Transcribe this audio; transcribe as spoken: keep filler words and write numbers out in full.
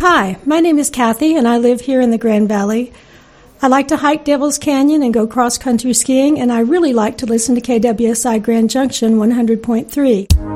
Hi, my name is Kathy, and I live here in the Grand Valley. I like to hike Devil's Canyon and go cross-country skiing, and I really like to listen to K W S I Grand Junction one hundred point three.